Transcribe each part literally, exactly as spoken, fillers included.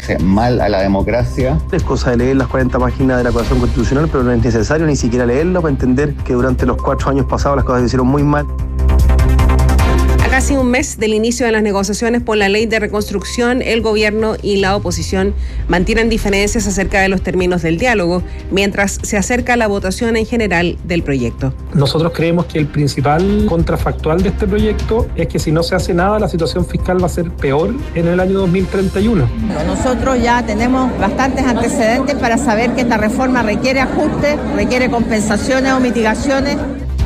hace mal a la democracia. Es cosa de leer las cuarenta páginas de la Acusación Constitucional, pero no es necesario ni siquiera leerlo para entender que durante los cuatro años pasados las cosas se hicieron muy mal. A casi un mes del inicio de las negociaciones por la ley de reconstrucción, el gobierno y la oposición mantienen diferencias acerca de los términos del diálogo, mientras se acerca la votación en general del proyecto. Nosotros creemos que el principal contrafactual de este proyecto es que si no se hace nada, la situación fiscal va a ser peor en el año dos mil treinta y uno. Nosotros ya tenemos bastantes antecedentes para saber que esta reforma requiere ajustes, requiere compensaciones o mitigaciones.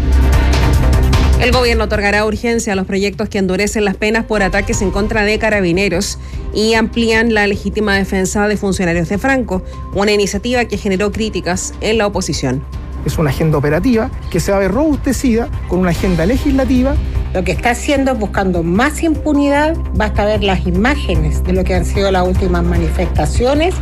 El gobierno otorgará urgencia a los proyectos que endurecen las penas por ataques en contra de carabineros y amplían la legítima defensa de funcionarios de Franco, una iniciativa que generó críticas en la oposición. Es una agenda operativa que se va a ver robustecida con una agenda legislativa. Lo que está haciendo es buscando más impunidad. Basta ver las imágenes de lo que han sido las últimas manifestaciones.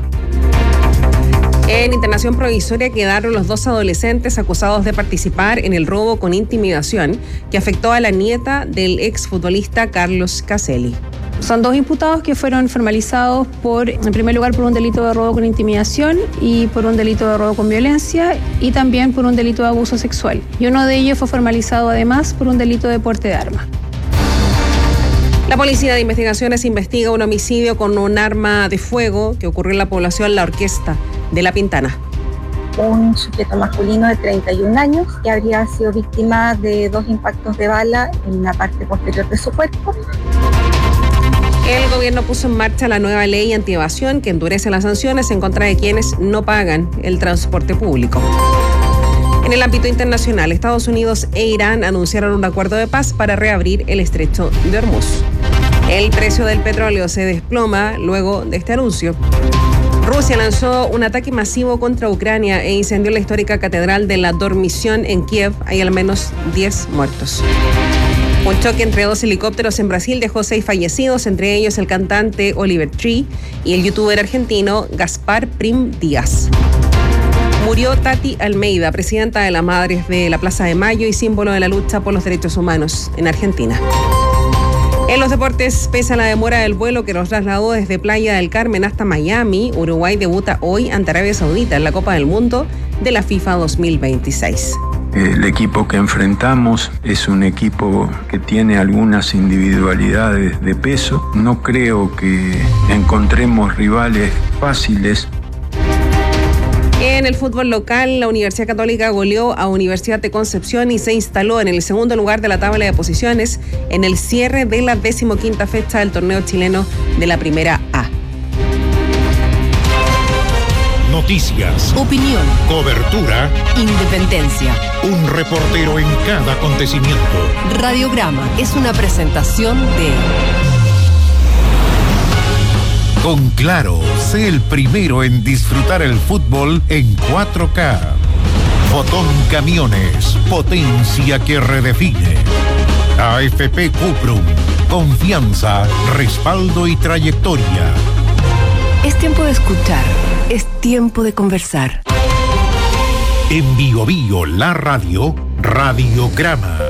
En internación provisoria quedaron los dos adolescentes acusados de participar en el robo con intimidación que afectó a la nieta del exfutbolista Carlos Caselli. Son dos imputados que fueron formalizados por, en primer lugar, por un delito de robo con intimidación y por un delito de robo con violencia y también por un delito de abuso sexual. Y uno de ellos fue formalizado además por un delito de porte de arma. La Policía de Investigaciones investiga un homicidio con un arma de fuego que ocurrió en la población La Orquesta de La Pintana. Un sujeto masculino de treinta y un años que habría sido víctima de dos impactos de bala en la parte posterior de su cuerpo. El gobierno puso en marcha la nueva ley antievasión que endurece las sanciones en contra de quienes no pagan el transporte público. En el ámbito internacional, Estados Unidos e Irán anunciaron un acuerdo de paz para reabrir el estrecho de Hormuz. El precio del petróleo se desploma luego de este anuncio. Rusia lanzó un ataque masivo contra Ucrania e incendió la histórica catedral de la Dormición en Kiev. Hay al menos diez muertos. Un choque entre dos helicópteros en Brasil dejó seis fallecidos, entre ellos el cantante Oliver Tree y el youtuber argentino Gaspar Prim Díaz. Murió Tati Almeida, presidenta de las Madres de la Plaza de Mayo y símbolo de la lucha por los derechos humanos en Argentina. En los deportes, pese a la demora del vuelo que nos trasladó desde Playa del Carmen hasta Miami, Uruguay debuta hoy ante Arabia Saudita en la Copa del Mundo de la FIFA dos mil veintiséis. El equipo que enfrentamos es un equipo que tiene algunas individualidades de peso. No creo que encontremos rivales fáciles. En el fútbol local, la Universidad Católica goleó a Universidad de Concepción y se instaló en el segundo lugar de la tabla de posiciones en el cierre de la decimoquinta fecha del torneo chileno de la Primera A. Noticias, opinión, cobertura, independencia. Un reportero en cada acontecimiento. Radiograma es una presentación de... Con Claro, sé el primero en disfrutar el fútbol en cuatro K. Fotón Camiones, potencia que redefine. A F P Cuprum, confianza, respaldo y trayectoria. Es tiempo de escuchar, es tiempo de conversar. En Bio Bio, la radio, Radiograma.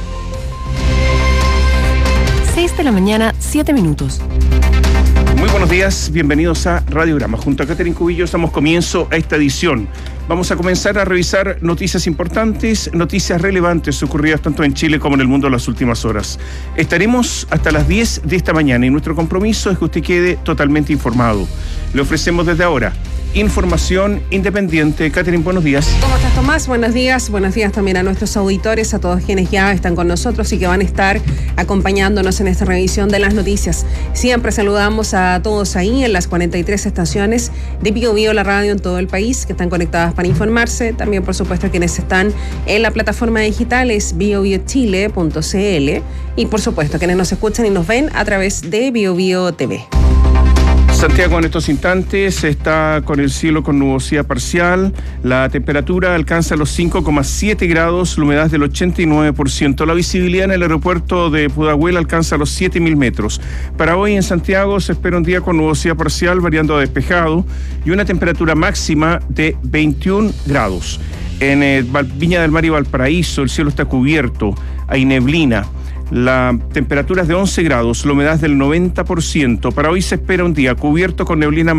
seis de la mañana, siete minutos. Muy buenos días, bienvenidos a Radiograma. Junto a Catherine Cubillo damos comienzo a esta edición. Vamos a comenzar a revisar noticias importantes, noticias relevantes ocurridas tanto en Chile como en el mundo en las últimas horas. Estaremos hasta las diez de esta mañana y nuestro compromiso es que usted quede totalmente informado. Le ofrecemos desde ahora información independiente. Catherine, buenos días. ¿Cómo estás, Tomás? Buenos días. Buenos días también a nuestros auditores, a todos quienes ya están con nosotros y que van a estar acompañándonos en esta revisión de las noticias. Siempre saludamos a todos ahí en las cuarenta y tres estaciones de Bio Bio, la radio en todo el país, que están conectadas para informarse. También, por supuesto, a quienes están en la plataforma digital es bio bio chile punto c l y, por supuesto, a quienes nos escuchan y nos ven a través de Bio Bio T V. Santiago en estos instantes está con el cielo con nubosidad parcial, la temperatura alcanza los cinco coma siete grados, la humedad del ochenta y nueve por ciento, la visibilidad en el aeropuerto de Pudahuel alcanza los siete mil metros. Para hoy en Santiago se espera un día con nubosidad parcial variando a despejado y una temperatura máxima de veintiún grados. En eh, Viña del Mar y Valparaíso el cielo está cubierto, hay neblina. La temperatura es de once grados, la humedad del noventa por ciento. Para hoy se espera un día cubierto con neblina